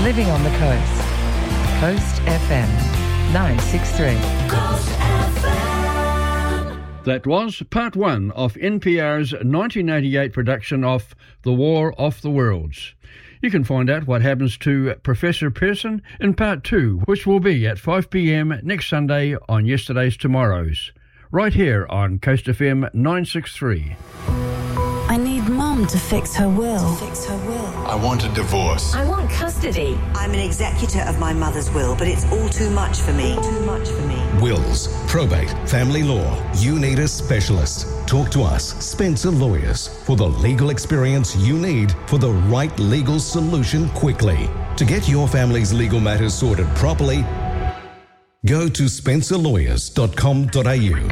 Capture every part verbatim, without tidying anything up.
living on the coast. Coast F M nine sixty-three. Coast F M. That was part one of N P R's nineteen eighty-eight production of The War of the Worlds. You can find out what happens to Professor Pearson in part two, which will be at five p.m. next Sunday on Yesterday's Tomorrows, right here on Coast F M nine sixty-three. I need Mum to fix her will. To fix her will. I want a divorce. I want custody. I'm an executor of my mother's will, but it's all too much for me. Too much for me. Wills, probate, family law. You need a specialist. Talk to us, Spencer Lawyers, for the legal experience you need for the right legal solution quickly. To get your family's legal matters sorted properly, go to spencer lawyers dot com dot a u.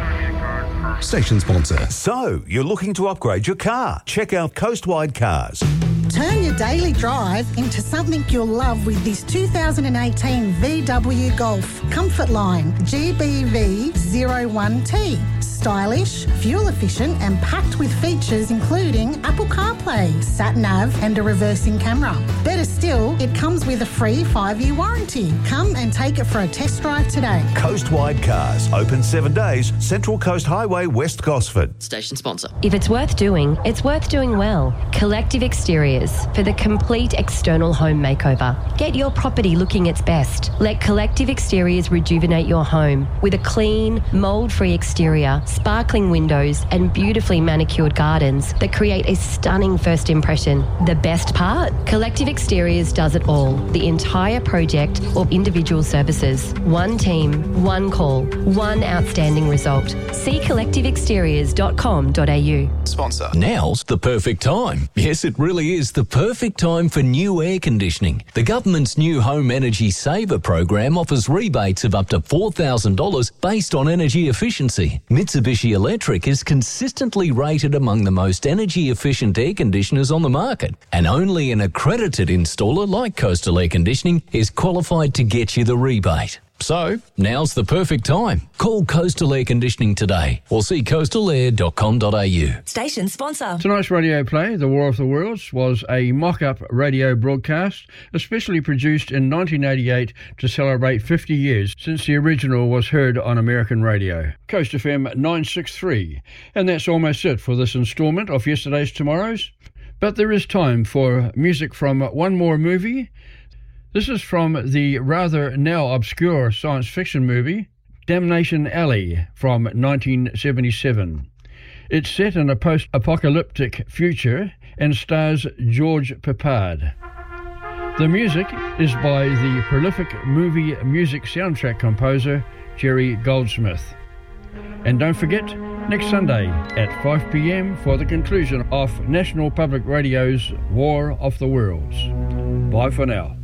Station sponsor. So, you're looking to upgrade your car? Check out Coastwide Cars. Turn your daily drive into something you'll love with this two thousand eighteen V W Golf Comfort Line G B V zero one T. Stylish, fuel efficient and packed with features including Apple CarPlay, sat-nav and a reversing camera. Better still, it comes with a free five-year warranty. Come and take it for a test drive today. Coastwide Cars, open seven days, Central Coast Highway, West Gosford. Station sponsor. If it's worth doing, it's worth doing well. Collective Exteriors, for the complete external home makeover. Get your property looking its best. Let Collective Exteriors rejuvenate your home with a clean, mould-free exterior, sparkling windows and beautifully manicured gardens that create a stunning first impression. The best part? Collective Exteriors does it all. The entire project or individual services. One team, one call, one outstanding result. See collective exteriors dot com dot a u. Sponsor. Now's the perfect time. Yes, it really is the perfect time for new air conditioning. The government's new Home Energy Saver program offers rebates of up to four thousand dollars based on energy efficiency. Mitsubishi Electric is consistently rated among the most energy-efficient air conditioners on the market, and only an accredited installer like Coastal Air Conditioning is qualified to get you the rebate. So, now's the perfect time. Call Coastal Air Conditioning today or see coastal air dot com dot a u. Station sponsor. Tonight's radio play, The War of the Worlds, was a mock-up radio broadcast especially produced in nineteen eighty-eight to celebrate fifty years since the original was heard on American radio. Coast F M nine sixty-three. And that's almost it for this instalment of Yesterday's Tomorrows. But there is time for music from one more movie. This is from the rather now obscure science fiction movie, Damnation Alley, from nineteen seventy-seven. It's set in a post-apocalyptic future and stars George Peppard. The music is by the prolific movie music soundtrack composer Jerry Goldsmith. And don't forget, next Sunday at five p.m. for the conclusion of National Public Radio's War of the Worlds. Bye for now.